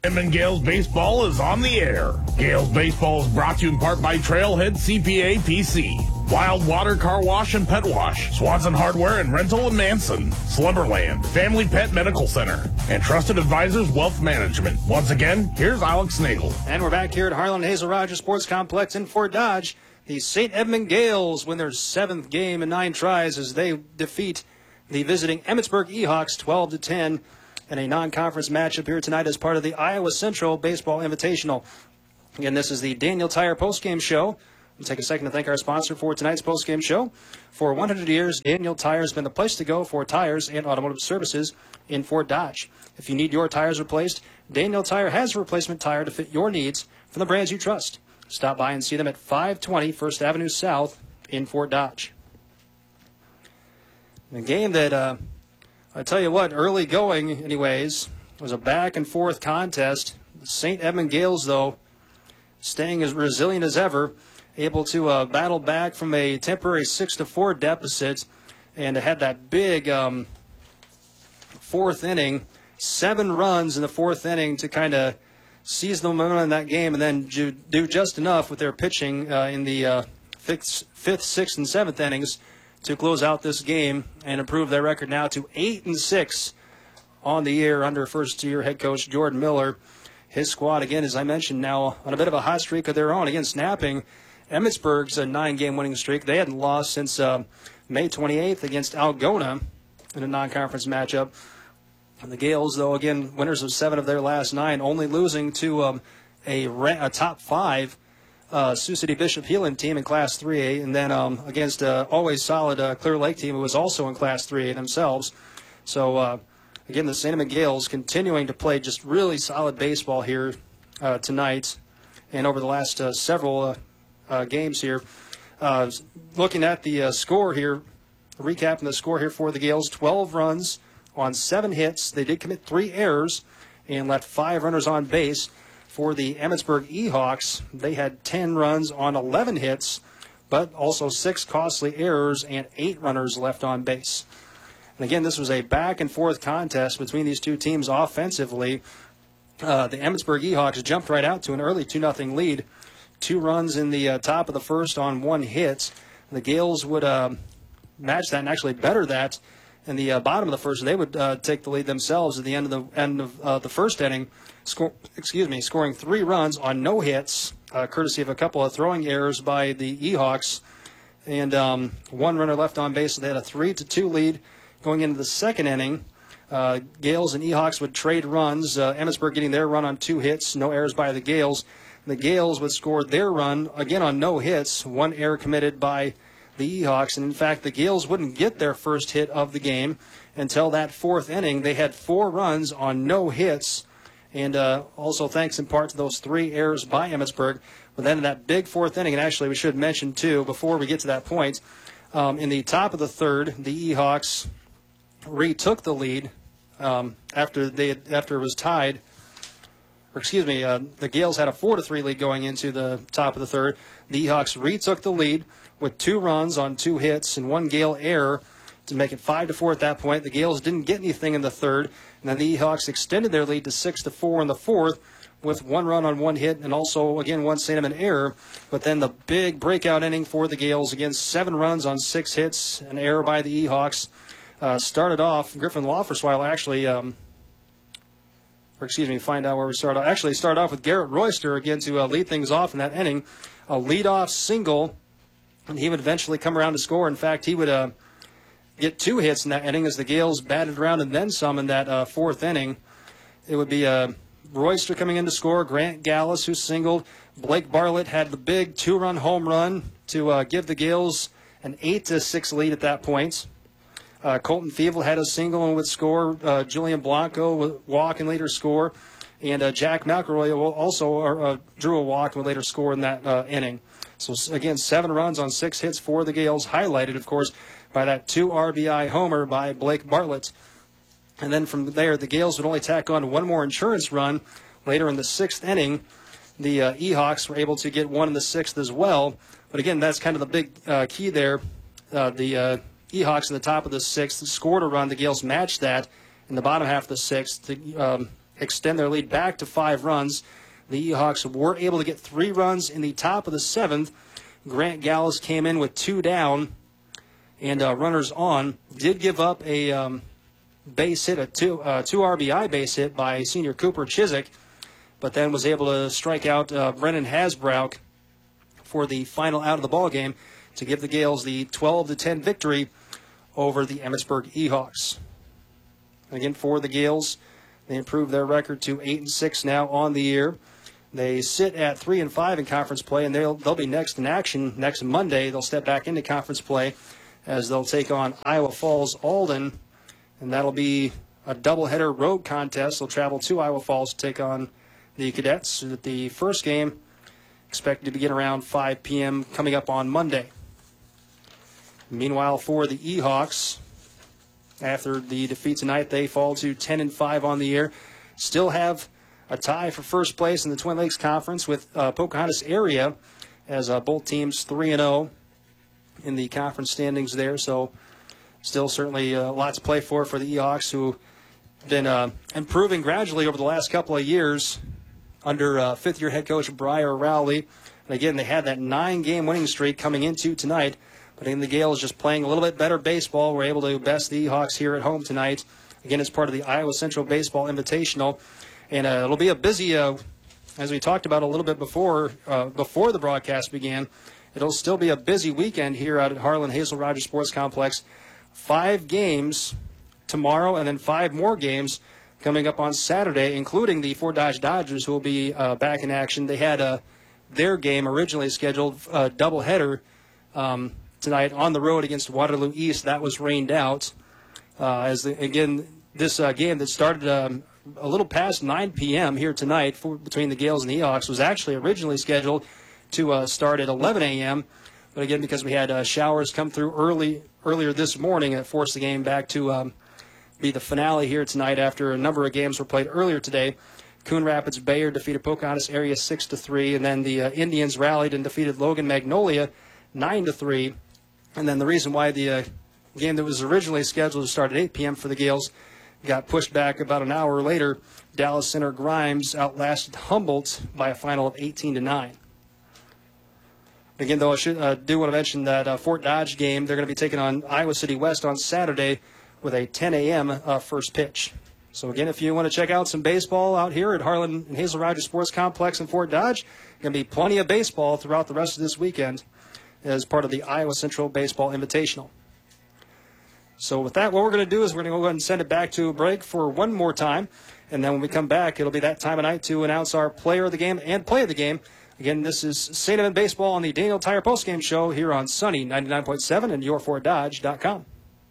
Edmond Gales Baseball is on the air. Gales Baseball is brought to you in part by Trailhead CPA PC, Wild Water Car Wash and Pet Wash, Swanson Hardware and Rental in Manson, Slumberland, Family Pet Medical Center, and Trusted Advisors Wealth Management. Once again, here's Alex Nagel. And we're back here at Harlan Hazel Rogers Sports Complex in Fort Dodge. The St. Edmond Gales win their 7th game in 9 tries as they defeat the visiting Emmitsburg Ehawks 12-10 in a non-conference matchup here tonight as part of the Iowa Central Baseball Invitational. Again, this is the Daniel Tire postgame show. We'll take a second to thank our sponsor for tonight's postgame show. For 100 years, Daniel Tire has been the place to go for tires and automotive services in Fort Dodge. If you need your tires replaced, Daniel Tire has a replacement tire to fit your needs from the brands you trust. Stop by and see them at 520 First Avenue South in Fort Dodge. A game that, I tell you what, early going anyways, was a back-and-forth contest. The St. Edmond Gales, though, staying as resilient as ever, able to battle back from a temporary 6-4 deficit and had that big fourth inning, 7 runs in the fourth inning to kind of seize the momentum in that game and then do just enough with their pitching in the fifth, 6th, and 7th innings to close out this game and improve their record now to 8-6 on the year under first-year head coach Jordan Miller. His squad, again, as I mentioned, now on a bit of a hot streak of their own, again, snapping Emmitsburg's 9-game winning streak. They hadn't lost since May 28th against Algona in a non-conference matchup. And the Gales, though, again, winners of 7 of their last 9, only losing to a top 5 Sioux City Bishop Heelan team in Class 3A, and then against always solid Clear Lake team who was also in Class 3A themselves. So, again, the St. Edmond Gales continuing to play just really solid baseball here tonight and over the last several games here. Looking at the score here, recapping the score here for the Gales, 12 runs on 7 hits. They did commit 3 errors and left 5 runners on base. For the Emmitsburg Ehawks, they had 10 runs on 11 hits, but also 6 costly errors and 8 runners left on base. And again, this was a back-and-forth contest between these two teams offensively. The Emmitsburg Ehawks jumped right out to an early 2-0 lead. 2 runs in the top of the first on 1 hit. The Gales would match that and actually better that in the bottom of the first. They would take the lead themselves at the end of the first inning, scoring 3 runs on no hits, courtesy of a couple of throwing errors by the Ehawks, and 1 runner left on base. So they had a 3-2 lead going into the second inning. Gales and Ehawks would trade runs. Emmitsburg getting their run on 2 hits, no errors by the Gales. The Gales would score their run again on no hits, 1 error committed by the Ehawks, and in fact the Gales wouldn't get their first hit of the game until that 4th inning. They had 4 runs on no hits, and also thanks in part to those 3 errors by Emmitsburg. But then in that big 4th inning, and actually we should mention too before we get to that point, in the top of the 3rd, the Ehawks retook the lead after it was tied. The Gales had a 4-3 lead going into the top of the 3rd. The Ehawks retook the lead with 2 runs on 2 hits and 1 Gale error to make it 5-4 at that point. The Gales didn't get anything in the 3rd, and then the Ehawks extended their lead to 6-4 in the 4th with 1 run on 1 hit and also, again, 1 St. Edmond error. But then the big breakout inning for the Gales, again, 7 runs on 6 hits, an error by the Ehawks. Started off, Griffin Loffersweiler actually... find out where we start off. Actually, start off with Garrett Royster again to lead things off in that inning. A leadoff single, and he would eventually come around to score. In fact, he would get 2 hits in that inning as the Gales batted around and then some in that 4th inning. It would be Royster coming in to score, Grant Gallus who singled. Blake Bartlett had the big 2-run home run to give the Gales an 8-6 lead at that point. Colton Feeble had a single and would score. Julian Blanco would walk and later score. And Jack McElroy also drew a walk and would later score in that inning. So, again, 7 runs on 6 hits for the Gales, highlighted, of course, by that 2 RBI homer by Blake Bartlett. And then from there, the Gales would only tack on 1 more insurance run. Later in the 6th inning, the Ehawks were able to get 1 in the 6th as well. But, again, that's kind of the big key there. The Ehawks in the top of the 6th scored a run. The Gales matched that in the bottom half of the 6th to extend their lead back to 5 runs. The Eahawks were able to get 3 runs in the top of the 7th. Grant Gallus came in with 2 down and runners on. Did give up a base hit, a 2 RBI base hit by senior Cooper Chiswick, but then was able to strike out Brennan Hasbrouck for the final out of the ball game to give the Gales the 12-10 victory over the Emmetsburg Eahawks. Again, for the Gales, they improved their record to 8-6 now on the year. They sit at 3-5 in conference play, and they'll be next in action next Monday. They'll step back into conference play as they'll take on Iowa Falls Alden, and that'll be a doubleheader road contest. They'll travel to Iowa Falls to take on the Cadets. The first game expected to begin around 5 p.m. coming up on Monday. Meanwhile, for the Eahawks, after the defeat tonight, they fall to 10-5 on the year. Still have a tie for first place in the Twin Lakes Conference with Pocahontas area, as both teams 3-0 in the conference standings there. So still certainly a lot to play for the Eahawks, who have been improving gradually over the last couple of years under fifth-year head coach Briar Rowley. And again, they had that 9-game winning streak coming into tonight. But in the Gales just playing a little bit better baseball. We're able to best the Eahawks here at home tonight. Again, it's part of the Iowa Central Baseball Invitational. And it'll be a busy, as we talked about a little bit before the broadcast began, it'll still be a busy weekend here out at Harlan Hazel Rogers Sports Complex. 5 games tomorrow and then 5 more games coming up on Saturday, including the Fort Dodge Dodgers, who will be back in action. They had their game originally scheduled, a doubleheader tonight on the road against Waterloo East. That was rained out. This game that started a little past 9 p.m. here tonight between the Gales and the Eahawks was actually originally scheduled to start at 11 a.m. But again, because we had showers come through earlier this morning, it forced the game back to be the finale here tonight after a number of games were played earlier today. Coon Rapids Bayard defeated Pocahontas area 6-3, and then the Indians rallied and defeated Logan Magnolia 9-3. And then the reason why the game that was originally scheduled to start at 8 p.m. for the Gales got pushed back about an hour later. Dallas Center Grimes outlasted Humboldt by a final of 18-9. Again, though, I do want to mention that Fort Dodge game, they're going to be taking on Iowa City West on Saturday with a 10 a.m. First pitch. So, again, if you want to check out some baseball out here at Harlan and Hazel Rogers Sports Complex in Fort Dodge, going to be plenty of baseball throughout the rest of this weekend as part of the Iowa Central Baseball Invitational. So with that, what we're going to do is we're going to go ahead and send it back to a break for one more time. And then when we come back, it'll be that time of night to announce our player of the game and play of the game. Again, this is St. Edmund Baseball on the Daniel Tire Postgame Show here on Sunny 99.7 and YourFortDodge.com.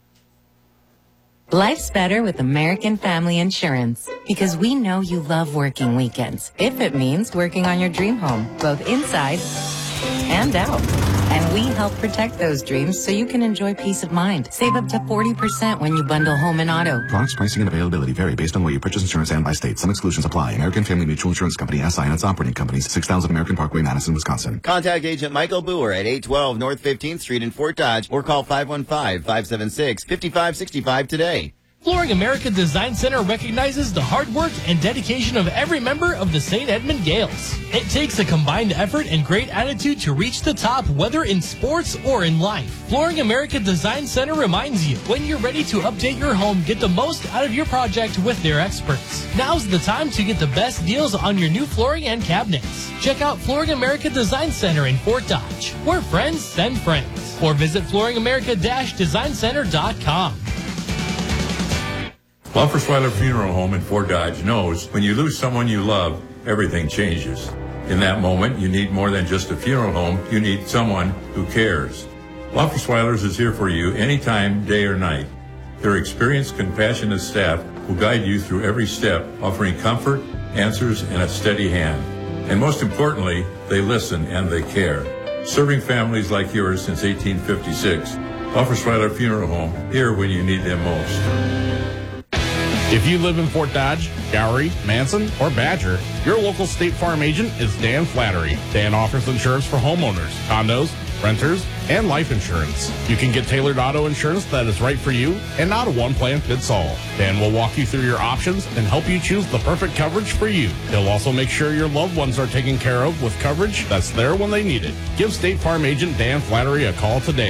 Life's better with American Family Insurance because we know you love working weekends, if it means working on your dream home, both inside and out. And we help protect those dreams so you can enjoy peace of mind. Save up to 40% when you bundle home and auto. Products, pricing, and availability vary based on where you purchase insurance and by state. Some exclusions apply. American Family Mutual Insurance Company, SI, and its operating companies, 6000 American Parkway, Madison, Wisconsin. Contact Agent Michael Boer at 812 North 15th Street in Fort Dodge or call 515-576-5565 today. Flooring America Design Center recognizes the hard work and dedication of every member of the St. Edmund Gales. It takes a combined effort and great attitude to reach the top, whether in sports or in life. Flooring America Design Center reminds you, when you're ready to update your home, get the most out of your project with their experts. Now's the time to get the best deals on your new flooring and cabinets. Check out Flooring America Design Center in Fort Dodge, where friends send friends. Or visit flooringamerica-designcenter.com. Loffersweiler Funeral Home in Fort Dodge knows when you lose someone you love, everything changes. In that moment, you need more than just a funeral home. You need someone who cares. Loffersweilers is here for you anytime, day or night. Their experienced, compassionate staff will guide you through every step, offering comfort, answers, and a steady hand. And most importantly, they listen and they care. Serving families like yours since 1856, Loffersweiler Funeral Home, here when you need them most. If you live in Fort Dodge, Gowrie, Manson, or Badger, your local State Farm agent is Dan Flattery. Dan offers insurance for homeowners, condos, renters, and life insurance. You can get tailored auto insurance that is right for you and not a one-plan-fits-all. Dan will walk you through your options and help you choose the perfect coverage for you. He'll also make sure your loved ones are taken care of with coverage that's there when they need it. Give State Farm agent Dan Flattery a call today.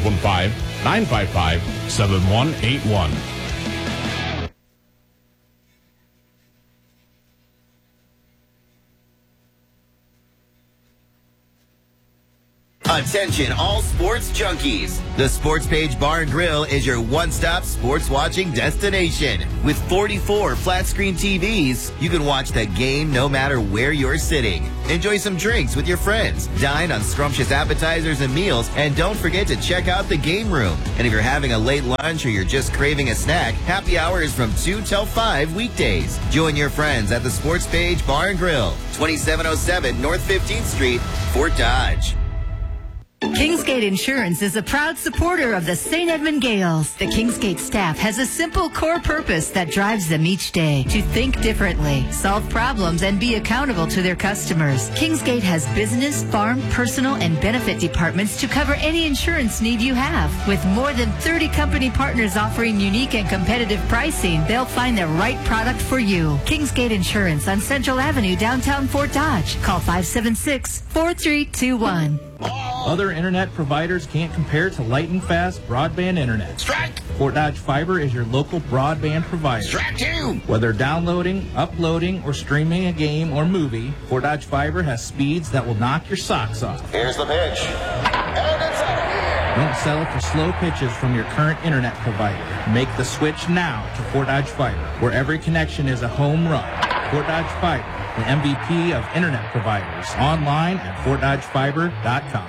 515-955-7181. Attention all sports junkies. The Sports Page Bar and Grill is your one-stop sports watching destination. With 44 flat-screen TVs, you can watch the game no matter where you're sitting. Enjoy some drinks with your friends. Dine on scrumptious appetizers and meals. And don't forget to check out the game room. And if you're having a late lunch or you're just craving a snack, happy hour is from 2 till 5 weekdays. Join your friends at the Sports Page Bar and Grill, 2707 North 15th Street, Fort Dodge. Kingsgate Insurance is a proud supporter of the St. Edmund Gales. The Kingsgate staff has a simple core purpose that drives them each day: to think differently, solve problems, and be accountable to their customers. Kingsgate has business, farm, personal, and benefit departments to cover any insurance need you have. With more than 30 company partners offering unique and competitive pricing, they'll find the right product for you. Kingsgate Insurance on Central Avenue, downtown Fort Dodge. Call 576-4321. Other internet providers can't compare to lightning fast broadband internet. Strike! Fort Dodge Fiber is your local broadband provider. Strike two! Whether downloading, uploading, or streaming a game or movie, Fort Dodge Fiber has speeds that will knock your socks off. Here's the pitch. And it's out here. Don't settle for slow pitches from your current internet provider. Make the switch now to Fort Dodge Fiber, where every connection is a home run. Fort Dodge Fiber, the MVP of internet providers. Online at FortDodgeFiber.com.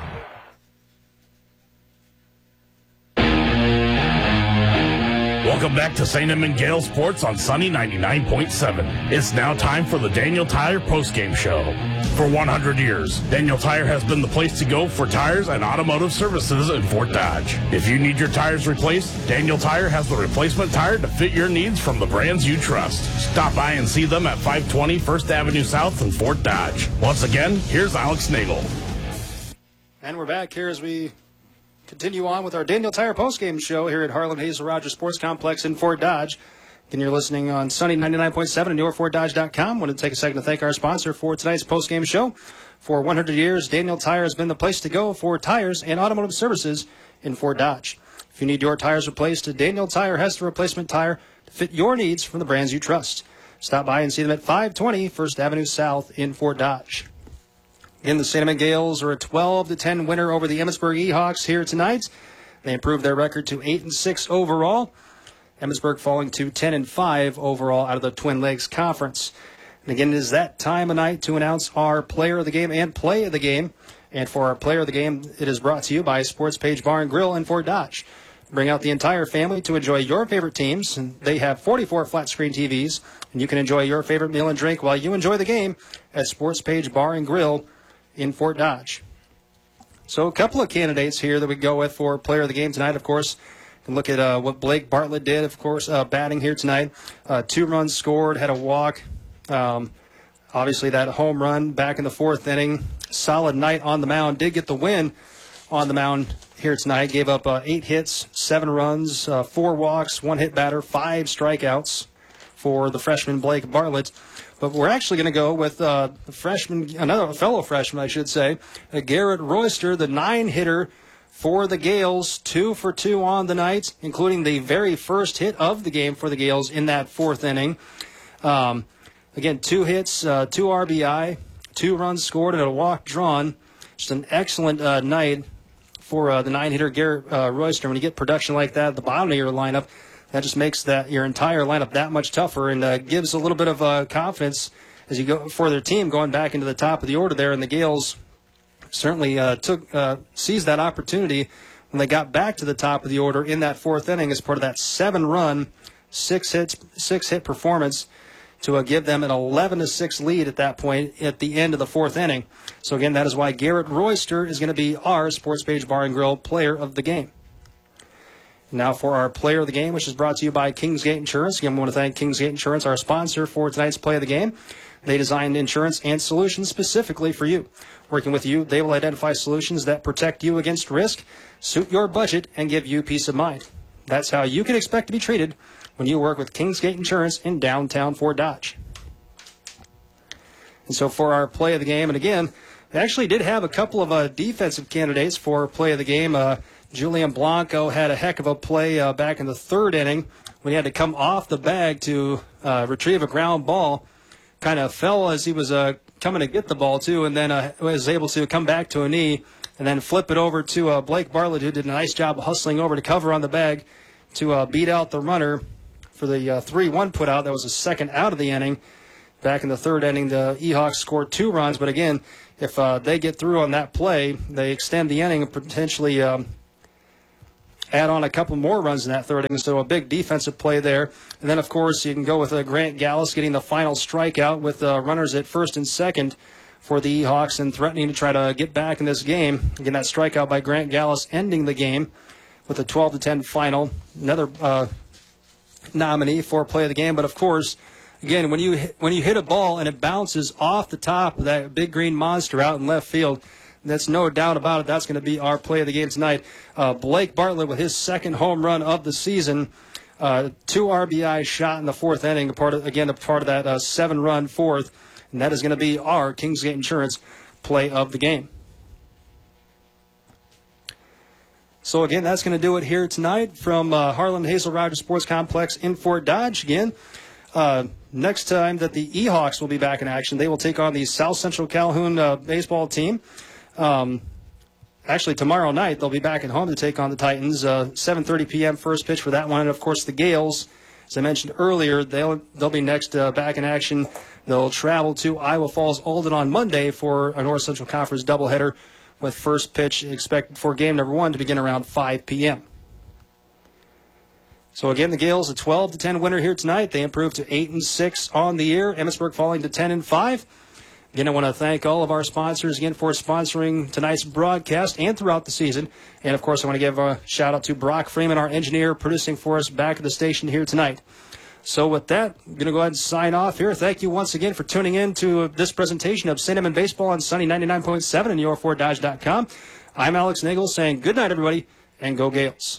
Welcome back to St. Edmund Gale Sports on Sunny 99.7. It's now time for the Daniel Tire postgame show. For 100 years, Daniel Tire has been the place to go for tires and automotive services in Fort Dodge. If you need your tires replaced, Daniel Tire has the replacement tire to fit your needs from the brands you trust. Stop by and see them at 520 First Avenue South in Fort Dodge. Once again, here's Alex Nagel. And we're back here as we continue on with our Daniel Tire postgame show here at Harlan Hazel Rogers Sports Complex in Fort Dodge. Again, you're listening on Sunny 99.7 and YourFortDodge.com. Want to take a second to thank our sponsor for tonight's postgame show. For 100 years, Daniel Tire has been the place to go for tires and automotive services in Fort Dodge. If you need your tires replaced, Daniel Tire has the replacement tire to fit your needs from the brands you trust. Stop by and see them at 520 First Avenue South in Fort Dodge. Again, the St. Edmund Gales are a 12-10 winner over the Emmitsburg Ehawks here tonight. They improved their record to 8-6 overall. Emmitsburg falling to 10-5 overall out of the Twin Lakes Conference. And again, it is that time of night to announce our player of the game and play of the game. And for our player of the game, it is brought to you by Sports Page Bar and Grill in Fort Dodge. Bring out the entire family to enjoy your favorite teams. And they have 44 flat-screen TVs, and you can enjoy your favorite meal and drink while you enjoy the game at Sports Page Bar and Grill in Fort Dodge. So a couple of candidates here that we go with for player of the game tonight, of course. You can look at what Blake Bartlett did, of course, batting here tonight. 2 runs scored, had a walk. Obviously that home run back in the 4th inning. Solid night on the mound. Did get the win on the mound here tonight. Gave up 8 hits, 7 runs, 4 walks, 1 hit batter, 5 strikeouts for the freshman Blake Bartlett. But we're actually going to go with the freshman, another fellow freshman, I should say, Garrett Royster, the 9-hitter for the Gales, 2 for 2 on the night, including the very first hit of the game for the Gales in that 4th inning. Again, 2 hits, 2 RBI, 2 runs scored, and a walk drawn. Just an excellent night for the 9-hitter Garrett Royster. When you get production like that at the bottom of your lineup, that just makes your entire lineup that much tougher and gives a little bit of confidence as you go for their team going back into the top of the order there. And the Gales certainly seized that opportunity when they got back to the top of the order in that 4th inning as part of that 7-run, 6-hit performance to give them an 11-6 lead at that point at the end of the 4th inning. So again, that is why Garrett Royster is going to be our Sports Page Bar and Grill player of the game. Now for our player of the game, which is brought to you by Kingsgate Insurance. Again, we want to thank Kingsgate Insurance, our sponsor for tonight's play of the game. They designed insurance and solutions specifically for you. Working with you, they will identify solutions that protect you against risk, suit your budget, and give you peace of mind. That's how you can expect to be treated when you work with Kingsgate Insurance in downtown Fort Dodge. And so for our play of the game, and again, we actually did have a couple of defensive candidates for play of the game. Julian Blanco had a heck of a play back in the third inning when he had to come off the bag to retrieve a ground ball. Kind of fell as he was coming to get the ball, too, and then was able to come back to a knee and then flip it over to Blake Bartlett, who did a nice job of hustling over to cover on the bag to beat out the runner for the 3-1 putout. That was the second out of the inning. Back in the third inning, the Ehawks scored 2 runs, but again, if they get through on that play, they extend the inning and potentially add on a couple more runs in that third inning. So a big defensive play there. And then, of course, you can go with Grant Gallus getting the final strikeout with runners at first and second for the Ehawks and threatening to try to get back in this game. Again, that strikeout by Grant Gallus ending the game with a 12-10 final. Another nominee for play of the game. But, of course, again, when you hit a ball and it bounces off the top of that big green monster out in left field, that's no doubt about it. That's going to be our play of the game tonight. Blake Bartlett with his second home run of the season. 2 RBI shot in the fourth inning, a part of that 7-run fourth. And that is going to be our Kingsgate Insurance play of the game. So, again, that's going to do it here tonight from Harlan Hazel Rogers Sports Complex in Fort Dodge. Again, next time that the Ehawks will be back in action, they will take on the South Central Calhoun baseball team. Actually, tomorrow night, they'll be back at home to take on the Titans. 7:30 p.m. first pitch for that one. And, of course, the Gales, as I mentioned earlier, they'll be next back in action. They'll travel to Iowa Falls Alden on Monday for a North Central Conference doubleheader with first pitch expected for game number 1 to begin around 5 p.m. So, again, the Gales, a 12-10 winner here tonight. They improved to 8-6 on the year. Emmitsburg falling to 10-5. Again, I want to thank all of our sponsors again for sponsoring tonight's broadcast and throughout the season. And, of course, I want to give a shout-out to Brock Freeman, our engineer, producing for us back at the station here tonight. So with that, I'm going to go ahead and sign off here. Thank you once again for tuning in to this presentation of St. Edmund Baseball on Sunny 99.7 and your4dodge.com. I'm Alex Nagel saying good night, everybody, and go Gales.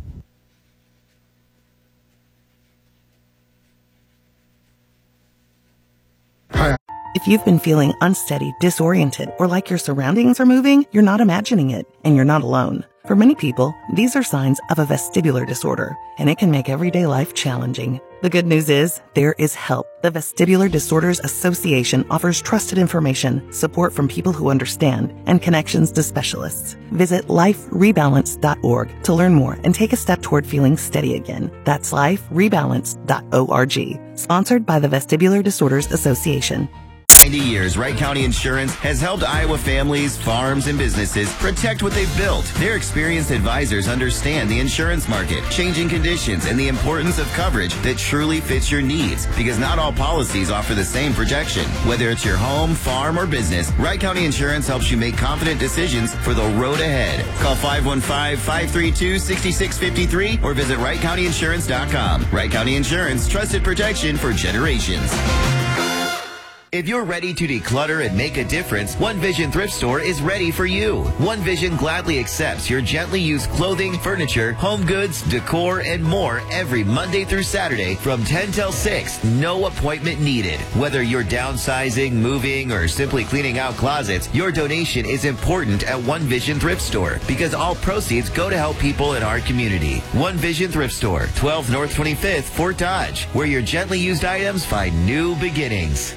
If you've been feeling unsteady, disoriented, or like your surroundings are moving, you're not imagining it, and you're not alone. For many people, these are signs of a vestibular disorder, and it can make everyday life challenging. The good news is, there is help. The Vestibular Disorders Association offers trusted information, support from people who understand, and connections to specialists. Visit liferebalance.org to learn more and take a step toward feeling steady again. That's liferebalance.org. Sponsored by the Vestibular Disorders Association. 90 years, Wright County Insurance has helped Iowa families, farms, and businesses protect what they've built. Their experienced advisors understand the insurance market, changing conditions, and the importance of coverage that truly fits your needs, because not all policies offer the same protection. Whether it's your home, farm, or business, Wright County Insurance helps you make confident decisions for the road ahead. Call 515-532-6653 or visit WrightCountyInsurance.com. Wright County Insurance, trusted protection for generations. If you're ready to declutter and make a difference, One Vision Thrift Store is ready for you. One Vision gladly accepts your gently used clothing, furniture, home goods, decor, and more every Monday through Saturday from 10 till 6. No appointment needed. Whether you're downsizing, moving, or simply cleaning out closets, your donation is important at One Vision Thrift Store because all proceeds go to help people in our community. One Vision Thrift Store, 12 North 25th, Fort Dodge, where your gently used items find new beginnings.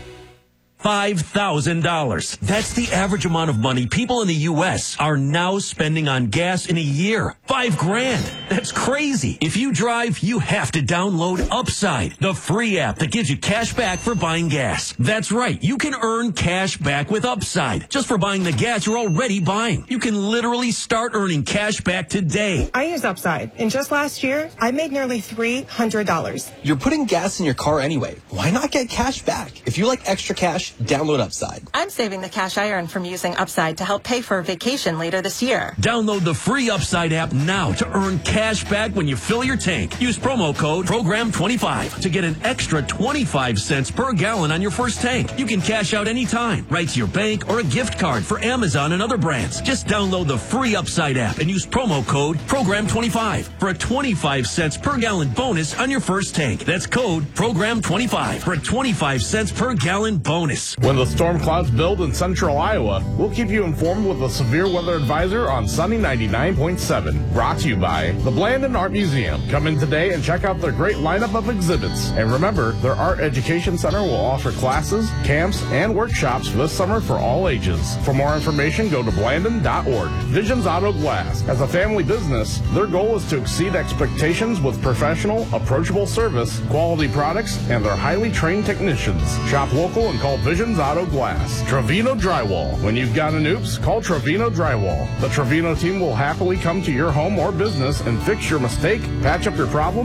$5,000. That's the average amount of money people in the U.S. are now spending on gas in a year. $5,000. That's crazy. If you drive, you have to download Upside, the free app that gives you cash back for buying gas. That's right. You can earn cash back with Upside just for buying the gas you're already buying. You can literally start earning cash back today. I use Upside, and just last year, I made nearly $300. You're putting gas in your car anyway. Why not get cash back? If you like extra cash, cash. Download Upside. I'm saving the cash I earn from using Upside to help pay for a vacation later this year. Download the free Upside app now to earn cash back when you fill your tank. Use promo code PROGRAM25 to get an extra 25 cents per gallon on your first tank. You can cash out anytime, right to your bank or a gift card for Amazon and other brands. Just download the free Upside app and use promo code PROGRAM25 for a 25 cents per gallon bonus on your first tank. That's code PROGRAM25 for a 25 cents per gallon bonus. When the storm clouds build in central Iowa, we'll keep you informed with a severe weather advisor on Sunny 99.7. Brought to you by the Blandon Art Museum. Come in today and check out their great lineup of exhibits. And remember, their Art Education Center will offer classes, camps, and workshops this summer for all ages. For more information, go to Blandon.org. Visions Auto Glass. As a family business, their goal is to exceed expectations with professional, approachable service, quality products, and their highly trained technicians. Shop local and call Visions Auto Glass. Trevino Drywall. When you've got an oops, call Trevino Drywall. The Trevino team will happily come to your home or business and fix your mistake, patch up your problem,